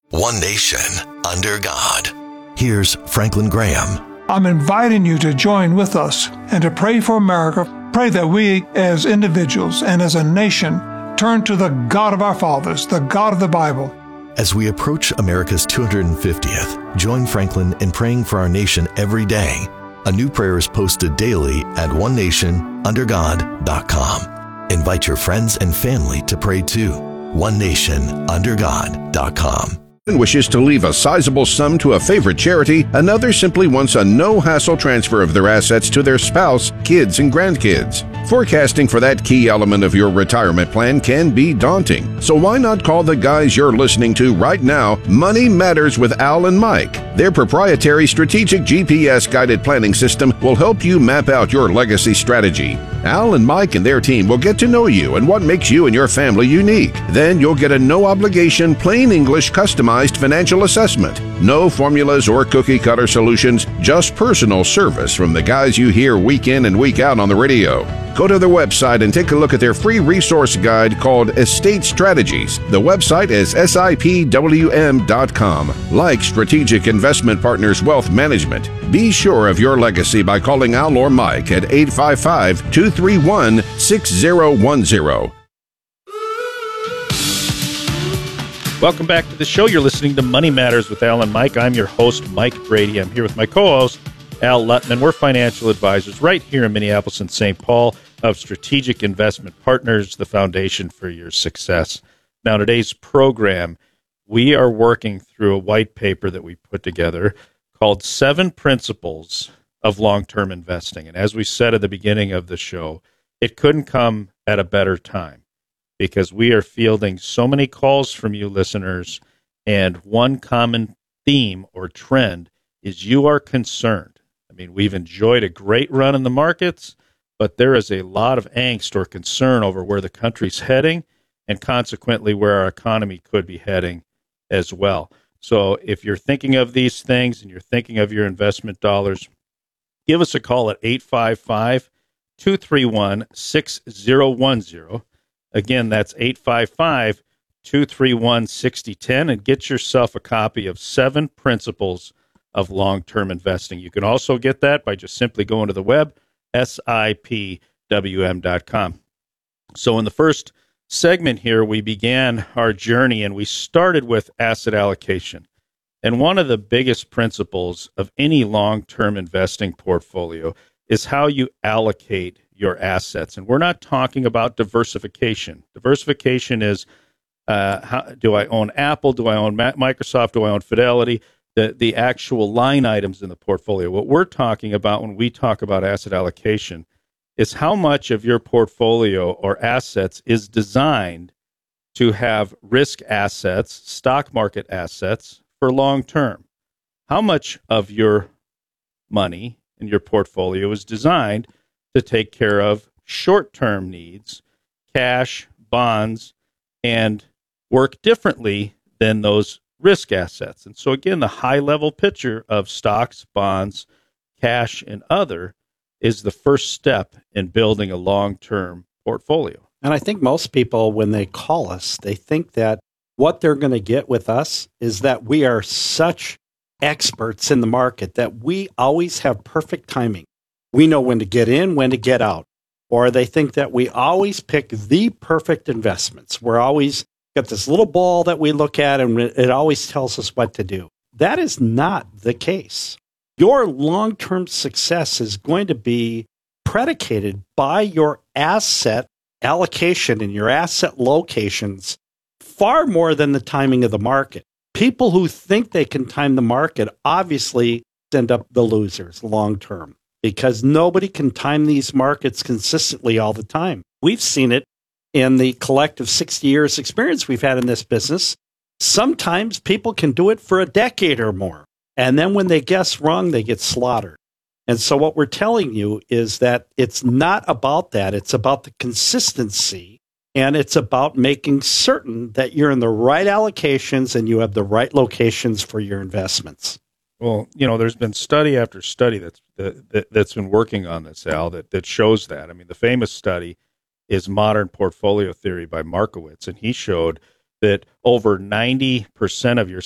One nation, under God. Here's Franklin Graham. I'm inviting you to join with us and to pray for America. Pray that we, as individuals and as a nation, turn to the God of our fathers, the God of the Bible. As we approach America's 250th, join Franklin in praying for our nation every day. A new prayer is posted daily at onenationundergod.com. Invite your friends and family to pray too. onenationundergod.com. Wishes to leave a sizable sum to a favorite charity, another simply wants a no-hassle transfer of their assets to their spouse, kids, and grandkids. Forecasting for that key element of your retirement plan can be daunting, so why not call the guys you're listening to right now, Money Matters with Al and Mike. Their proprietary strategic GPS-guided planning system will help you map out your legacy strategy. Al and Mike and their team will get to know you and what makes you and your family unique. Then you'll get a no-obligation, plain English, customized financial assessment. No formulas or cookie-cutter solutions, just personal service from the guys you hear week in and week out on the radio. Go to their website and take a look at their free resource guide called Estate Strategies. The website is SIPWM.com. Like Strategic Investment Partners Wealth Management, be sure of your legacy by calling Al or Mike at 855-231-6010. Welcome back to the show. You're listening to Money Matters with Al and Mike. I'm your host, Mike Brady. I'm here with my co-host, Al Lutton, and we're financial advisors right here in Minneapolis and St. Paul of Strategic Investment Partners, the foundation for your success. Now, today's program, we are working through a white paper that we put together called 7 Principles of Long-Term Investing. And as we said at the beginning of the show, it couldn't come at a better time because we are fielding so many calls from you listeners, and one common theme or trend is you are concerned. I mean, we've enjoyed a great run in the markets, but there is a lot of angst or concern over where the country's heading and consequently where our economy could be heading as well. So if you're thinking of these things and you're thinking of your investment dollars, give us a call at 855-231-6010. Again, that's 855-231-6010, and get yourself a copy of 7 Principles of Long-Term Investing. You can also get that by just simply going to the web, SIPWM.com. So in the first segment here, we began our journey, and we started with asset allocation. And one of the biggest principles of any long-term investing portfolio is how you allocate your assets. And we're not talking about diversification. Diversification is, do I own Apple? Do I own Microsoft? Do I own Fidelity? The actual line items in the portfolio. What we're talking about when we talk about asset allocation is how much of your portfolio or assets is designed to have risk assets, stock market assets for long term. How much of your money in your portfolio is designed to take care of short-term needs, cash, bonds, and work differently than those risk assets. And so again, the high-level picture of stocks, bonds, cash, and other is the first step in building a long-term portfolio. And I think most people, when they call us, they think that what they're going to get with us is that we are such experts in the market that we always have perfect timing. We know when to get in, when to get out. Or they think that we always pick the perfect investments. We're always got this little ball that we look at and it always tells us what to do. That is not the case. Your long-term success is going to be predicated by your asset allocation and your asset locations far more than the timing of the market. People who think they can time the market obviously end up the losers long-term because nobody can time these markets consistently all the time. We've seen it in the collective 60 years experience we've had in this business. Sometimes people can do it for a decade or more. And then when they guess wrong, they get slaughtered. And so what we're telling you is that it's not about that. It's about the consistency, and it's about making certain that you're in the right allocations and you have the right locations for your investments. Well, you know, there's been study after study that's been working on this, Al, that shows that. I mean, the famous study is Modern Portfolio Theory by Markowitz, and he showed that over 90% of your